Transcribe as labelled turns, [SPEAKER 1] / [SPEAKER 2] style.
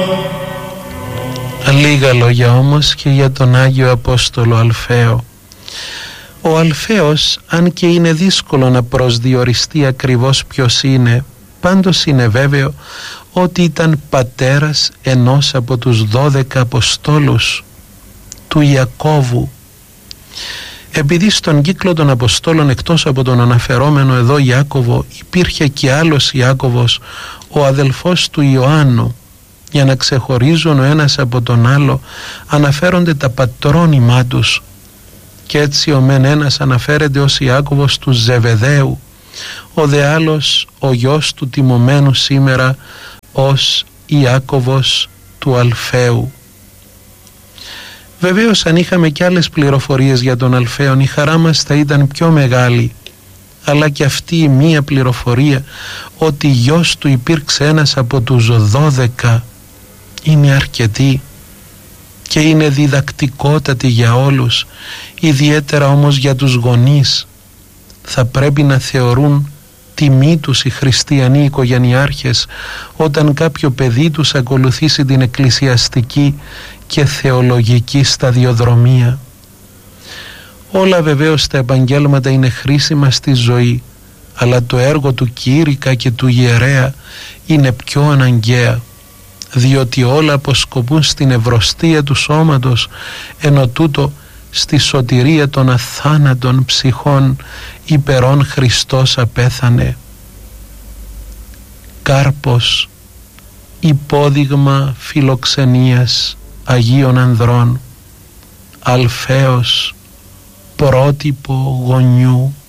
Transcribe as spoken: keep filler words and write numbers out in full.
[SPEAKER 1] Λίγα λόγια όμως και για τον Άγιο Απόστολο Αλφαίο. Ο Αλφαίος, αν και είναι δύσκολο να προσδιοριστεί ακριβώς ποιος είναι, πάντως είναι βέβαιο ότι ήταν πατέρας ενός από τους δώδεκα Αποστόλους, του Ιακώβου. Επειδή στον κύκλο των Αποστόλων, εκτός από τον αναφερόμενο εδώ Ιάκωβο, υπήρχε και άλλος Ιάκωβος, ο αδελφός του Ιωάννου, για να ξεχωρίζουν ο ένας από τον άλλο αναφέρονται τα πατρόνυμά τους, και έτσι ο μεν ένας αναφέρεται ως Ιάκωβος του Ζεβεδαίου, ο δε άλλος ο γιος του τιμωμένου σήμερα ως Ιάκωβος του Αλφαίου. Βεβαίως, αν είχαμε και άλλες πληροφορίες για τον Αλφαίον, η χαρά μας θα ήταν πιο μεγάλη, αλλά και αυτή η μία πληροφορία ότι γιος του υπήρξε ένας από τους δώδεκα είναι αρκετή και είναι διδακτικότατη για όλους, ιδιαίτερα όμως για τους γονείς. Θα πρέπει να θεωρούν τιμή τους οι χριστιανοί οικογενειάρχες όταν κάποιο παιδί τους ακολουθήσει την εκκλησιαστική και θεολογική σταδιοδρομία. Όλα βεβαίως τα επαγγέλματα είναι χρήσιμα στη ζωή, αλλά το έργο του κήρυκα και του ιερέα είναι πιο αναγκαία, διότι όλα αποσκοπούν στην ευρωστία του σώματος, ενώ τούτο στη σωτηρία των αθάνατων ψυχών υπερών Χριστός απέθανε. Κάρπος, υπόδειγμα φιλοξενίας Αγίων Ανδρών, Αλφαίος, πρότυπο γονιού.